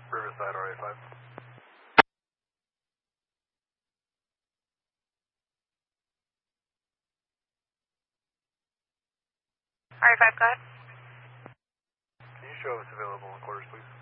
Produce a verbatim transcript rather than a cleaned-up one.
Riverside, R A five. R A five, go ahead. Can you show us available in quarters, please?